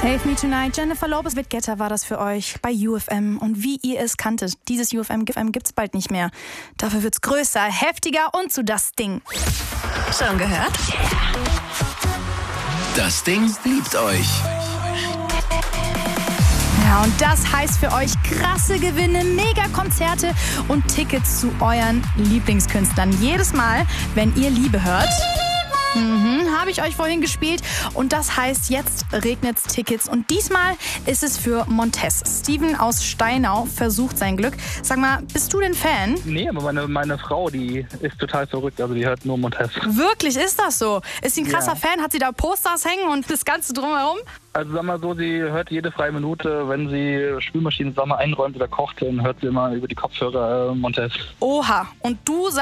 Save Me Tonight, Jennifer Lopez with Getter war das für euch bei UFM. Und wie ihr es kanntet, dieses UFM gibt's bald nicht mehr. Dafür wird's größer, heftiger und zu das Ding. Schon gehört? Das Ding liebt euch. Ja, und das heißt für euch krasse Gewinne, Mega-Konzerte und Tickets zu euren Lieblingskünstlern. Jedes Mal, wenn ihr Liebe hört, habe ich euch vorhin gespielt. Und das heißt, jetzt regnet's Tickets. Und diesmal ist es für Montez. Steven aus Steinau versucht sein Glück. Sag mal, bist du denn Fan? Nee, aber meine Frau, die ist total verrückt. Also die hört nur Montez. Wirklich, ist das so? Ist sie ein krasser Ja. Fan? Hat sie da Posters hängen und das Ganze drumherum? Also sag mal so, sie hört jede freie Minute, wenn sie Spülmaschinen einräumt oder kocht, dann hört sie immer über die Kopfhörer Montez. Oha. Und du